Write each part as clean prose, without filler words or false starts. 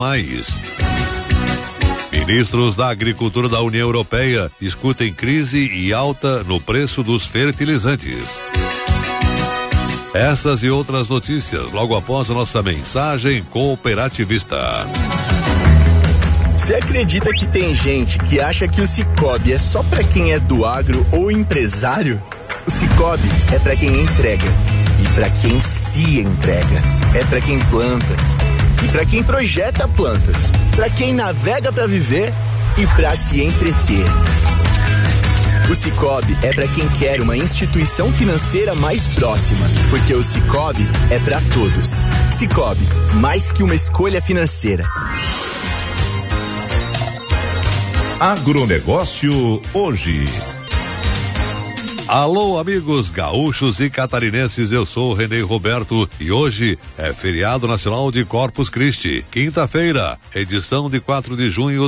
Ministros da Agricultura da União Europeia discutem crise e alta no preço dos fertilizantes. Essas e outras notícias logo após a nossa mensagem cooperativista. Você acredita que tem gente que acha que o Sicoob é só para quem é do agro ou empresário? O Sicoob é para quem entrega e para quem se entrega. É para quem planta e para quem projeta plantas, para quem navega para viver e para se entreter. O Sicoob é para quem quer uma instituição financeira mais próxima, porque o Sicoob é para todos. Sicoob, mais que uma escolha financeira. Agronegócio hoje. Alô, amigos gaúchos e catarinenses, eu sou o Renê Roberto e hoje é feriado nacional de Corpus Christi, quinta-feira, edição de 4 de junho de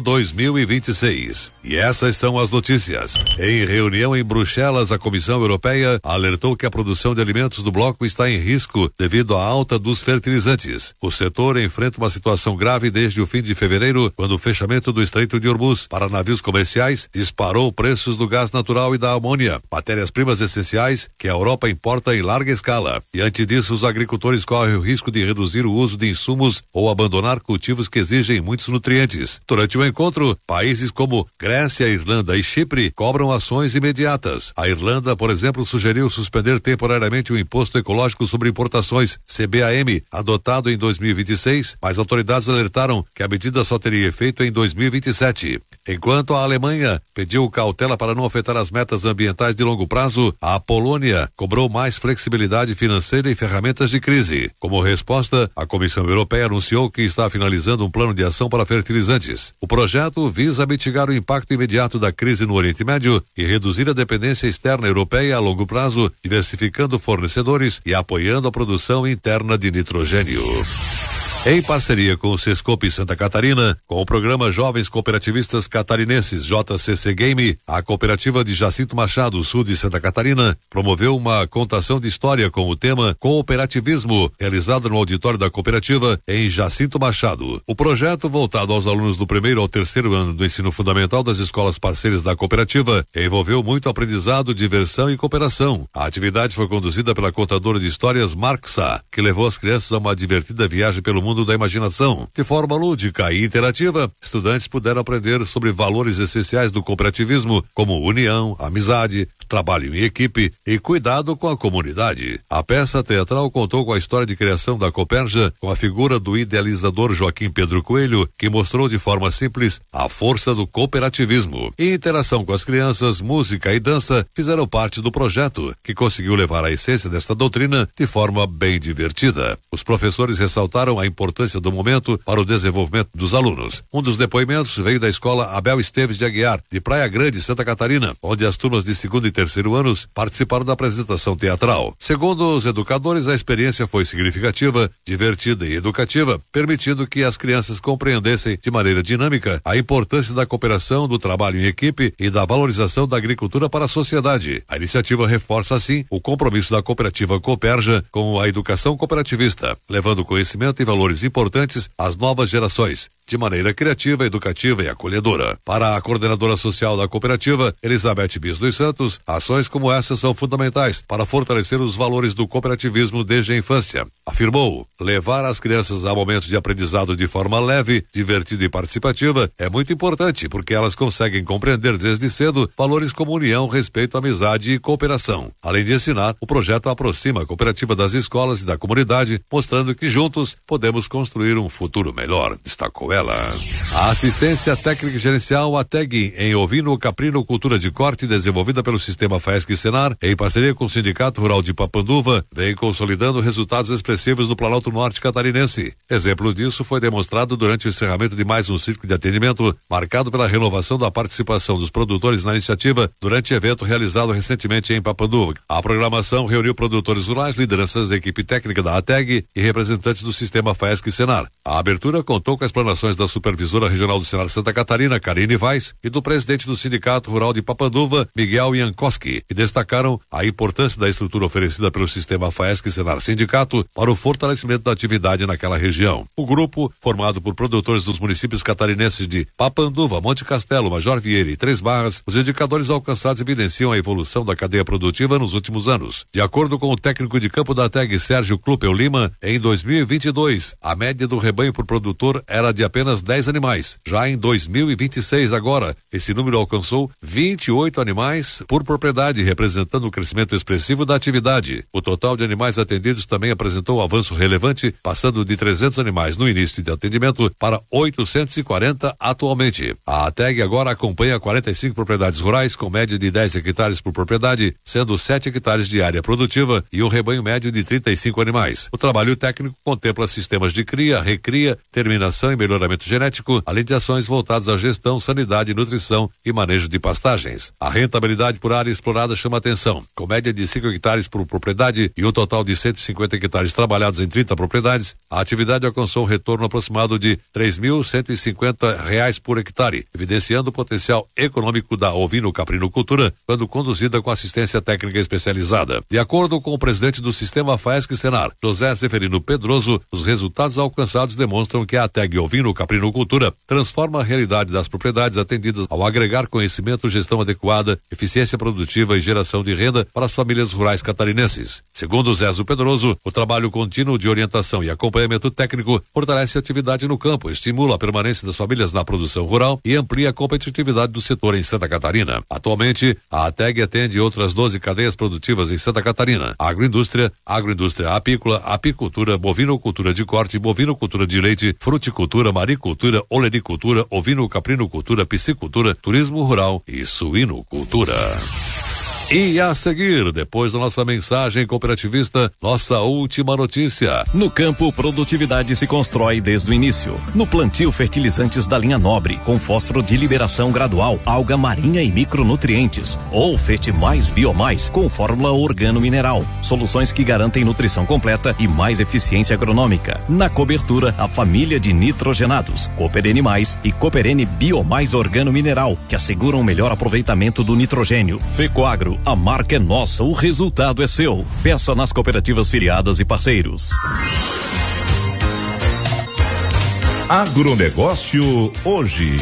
2026. E essas são as notícias. Em reunião em Bruxelas, a Comissão Europeia alertou que a produção de alimentos do bloco está em risco devido à alta dos fertilizantes. O setor enfrenta uma situação grave desde o fim de fevereiro, quando o fechamento do Estreito de Hormuz para navios comerciais disparou preços do gás natural e da amônia, matérias-primas essenciais que a Europa importa em larga escala. E antes disso, os agricultores correm o risco de reduzir o uso de insumos ou abandonar cultivos que exigem muitos nutrientes. Durante o encontro, países como Grécia, Irlanda e Chipre cobram ações imediatas. A Irlanda, por exemplo, sugeriu suspender temporariamente o Imposto Ecológico sobre Importações, CBAM, adotado em 2026, mas autoridades alertaram que a medida só teria efeito em 2027. Enquanto a Alemanha pediu cautela para não afetar as metas ambientais de longo prazo, a Polônia cobrou mais flexibilidade financeira e ferramentas de crise. Como resposta, a Comissão Europeia anunciou que está finalizando um plano de ação para fertilizantes. O projeto visa mitigar o impacto imediato da crise no Oriente Médio e reduzir a dependência externa europeia a longo prazo, diversificando fornecedores e apoiando a produção interna de nitrogênio. Em parceria com o Sescope Santa Catarina, com o programa Jovens Cooperativistas Catarinenses JCC Game, a cooperativa de Jacinto Machado, sul de Santa Catarina, promoveu uma contação de história com o tema Cooperativismo, realizada no auditório da cooperativa em Jacinto Machado. O projeto, voltado aos alunos do primeiro ao terceiro ano do ensino fundamental das escolas parceiras da cooperativa, envolveu muito aprendizado, diversão e cooperação. A atividade foi conduzida pela contadora de histórias Marxa, que levou as crianças a uma divertida viagem pelo mundo da imaginação. De forma lúdica e interativa, estudantes puderam aprender sobre valores essenciais do cooperativismo, como união, amizade, trabalho em equipe e cuidado com a comunidade. A peça teatral contou com a história de criação da Cooperja, com a figura do idealizador Joaquim Pedro Coelho, que mostrou de forma simples a força do cooperativismo. E interação com as crianças, música e dança fizeram parte do projeto, que conseguiu levar a essência desta doutrina de forma bem divertida. Os professores ressaltaram a importância do momento para o desenvolvimento dos alunos. Um dos depoimentos veio da escola Abel Esteves de Aguiar, de Praia Grande, Santa Catarina, onde as turmas de segundo e terceiro anos participaram da apresentação teatral. Segundo os educadores, a experiência foi significativa, divertida e educativa, permitindo que as crianças compreendessem de maneira dinâmica a importância da cooperação, do trabalho em equipe e da valorização da agricultura para a sociedade. A iniciativa reforça, assim, o compromisso da cooperativa Cooperja com a educação cooperativista, levando conhecimento e valores importantes às novas gerações, de maneira criativa, educativa e acolhedora. Para a coordenadora social da cooperativa, Elizabeth Bis dos Santos, ações como essas são fundamentais para fortalecer os valores do cooperativismo desde a infância. Afirmou, levar as crianças a momentos de aprendizado de forma leve, divertida e participativa é muito importante, porque elas conseguem compreender desde cedo valores como união, respeito, amizade e cooperação. Além de ensinar, o projeto aproxima a cooperativa das escolas e da comunidade, mostrando que juntos podemos construir um futuro melhor, destacou ela. A assistência técnica e gerencial ATEG em ovino caprino cultura de corte, desenvolvida pelo sistema FAESC Senar, em parceria com o Sindicato Rural de Papanduva, vem consolidando resultados expressivos no Planalto Norte catarinense. Exemplo disso foi demonstrado durante o encerramento de mais um ciclo de atendimento, marcado pela renovação da participação dos produtores na iniciativa durante evento realizado recentemente em Papanduva. A programação reuniu produtores rurais, lideranças da equipe técnica da ATEG e representantes do sistema FAESC Senar. A abertura contou com a explanação orientações da supervisora regional do Senar Santa Catarina, Karine Vaz, e do presidente do Sindicato Rural de Papanduva, Miguel Jankowski, que destacaram a importância da estrutura oferecida pelo sistema FAESC Senar Sindicato para o fortalecimento da atividade naquela região. O grupo, formado por produtores dos municípios catarinenses de Papanduva, Monte Castelo, Major Vieira e Três Barras, os indicadores alcançados evidenciam a evolução da cadeia produtiva nos últimos anos. De acordo com o técnico de campo da TEG, Sérgio Klupel Lima, em 2022, a média do rebanho por produtor era de apenas 10 animais. Já em 2026, agora, esse número alcançou 28 animais por propriedade, representando um crescimento expressivo da atividade. O total de animais atendidos também apresentou um avanço relevante, passando de 300 animais no início de atendimento para 840 atualmente. A ATEG agora acompanha 45 propriedades rurais com média de 10 hectares por propriedade, sendo 7 hectares de área produtiva e um rebanho médio de 35 animais. O trabalho técnico contempla sistemas de cria, recria, terminação e melhoramento genético, além de ações voltadas à gestão, sanidade, nutrição e manejo de pastagens. A rentabilidade por área explorada chama atenção. Com média de 5 hectares por propriedade e um total de 150 hectares trabalhados em 30 propriedades, a atividade alcançou um retorno aproximado de R$3.150 por hectare, evidenciando o potencial econômico da ovino-caprinocultura quando conduzida com assistência técnica especializada. De acordo com o presidente do sistema FAESC Senar, José Zeferino Pedroso, os resultados alcançados demonstram que a TEG ovino-caprinocultura transforma a realidade das propriedades atendidas ao agregar conhecimento, gestão adequada, eficiência produtiva e geração de renda para as famílias rurais catarinenses. Segundo Zézo Pedroso, o trabalho contínuo de orientação e acompanhamento técnico fortalece a atividade no campo, estimula a permanência das famílias na produção rural e amplia a competitividade do setor em Santa Catarina. Atualmente, a ATEG atende outras 12 cadeias produtivas em Santa Catarina: agroindústria apícola, apicultura, bovinocultura de corte, bovinocultura de leite, fruticultura, maricultura, olericultura, ovino-caprinocultura, piscicultura, turismo rural e suinocultura. E a seguir, depois da nossa mensagem cooperativista, nossa última notícia. No campo, produtividade se constrói desde o início. No plantio, fertilizantes da linha Nobre, com fósforo de liberação gradual, alga marinha e micronutrientes. Ou Fertimais Biomais, com fórmula organo-mineral. Soluções que garantem nutrição completa e mais eficiência agronômica. Na cobertura, a família de nitrogenados, Cooperene Mais e Cooperene Biomais organo-mineral, que asseguram o melhor aproveitamento do nitrogênio. Fecoagro, a marca é nossa, o resultado é seu. Peça nas cooperativas filiadas e parceiros. Agronegócio hoje.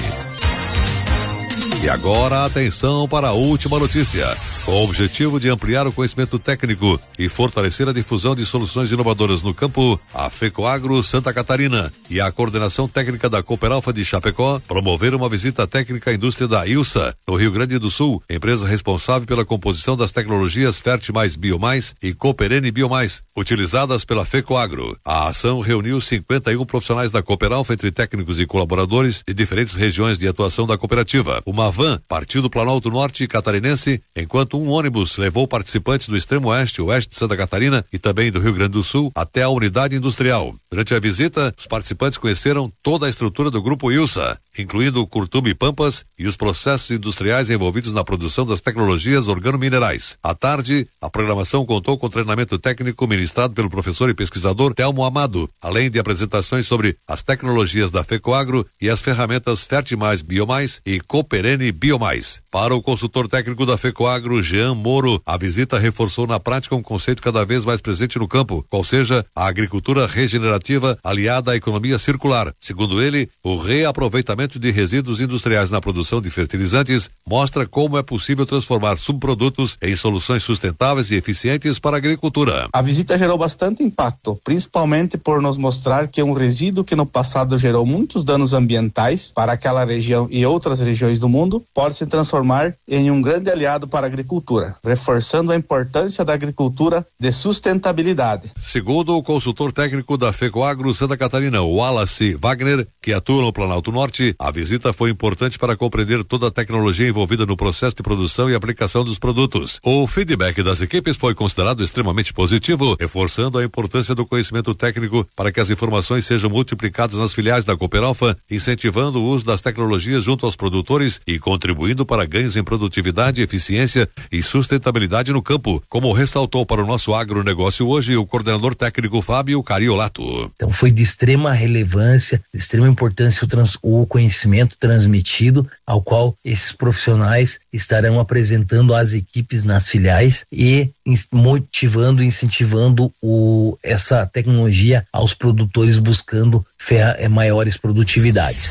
E agora, atenção para a última notícia. Com o objetivo de ampliar o conhecimento técnico e fortalecer a difusão de soluções inovadoras no campo, a Fecoagro Santa Catarina e a Coordenação Técnica da Cooperalfa de Chapecó promoveram uma visita técnica à indústria da ILSA, no Rio Grande do Sul, empresa responsável pela composição das tecnologias Fertimais Biomais e Cooperene Biomais, utilizadas pela Fecoagro. A ação reuniu 51 profissionais da Cooperalfa, entre técnicos e colaboradores de diferentes regiões de atuação da cooperativa. Uma van partiu do Planalto Norte catarinense, enquanto um ônibus levou participantes do extremo oeste de Santa Catarina e também do Rio Grande do Sul até a unidade industrial. Durante a visita, os participantes conheceram toda a estrutura do grupo ILSA, incluindo o curtume Pampas e os processos industriais envolvidos na produção das tecnologias organominerais. À tarde, a programação contou com treinamento técnico ministrado pelo professor e pesquisador Telmo Amado, além de apresentações sobre as tecnologias da Fecoagro e as ferramentas Fertimais Biomais e Cooperene Biomais. Para o consultor técnico da Fecoagro, Jean Moro, a visita reforçou na prática um conceito cada vez mais presente no campo, qual seja a agricultura regenerativa aliada à economia circular. Segundo ele, o reaproveitamento de resíduos industriais na produção de fertilizantes mostra como é possível transformar subprodutos em soluções sustentáveis e eficientes para a agricultura. A visita gerou bastante impacto, principalmente por nos mostrar que um resíduo que no passado gerou muitos danos ambientais para aquela região e outras regiões do mundo pode se transformar em um grande aliado para a agricultura, reforçando a importância da agricultura de sustentabilidade. Segundo o consultor técnico da Fecoagro Santa Catarina, Wallace Wagner, que atua no Planalto Norte, a visita foi importante para compreender toda a tecnologia envolvida no processo de produção e aplicação dos produtos. O feedback das equipes foi considerado extremamente positivo, reforçando a importância do conhecimento técnico para que as informações sejam multiplicadas nas filiais da Cooperalfa, incentivando o uso das tecnologias junto aos produtores e contribuindo para ganhos em produtividade, eficiência e sustentabilidade no campo, como ressaltou para o nosso agronegócio hoje o coordenador técnico Fábio Cariolato. Então foi de extrema relevância, de extrema importância o conhecimento transmitido, ao qual esses profissionais estarão apresentando às equipes nas filiais e motivando, incentivando essa tecnologia aos produtores, buscando maiores produtividades.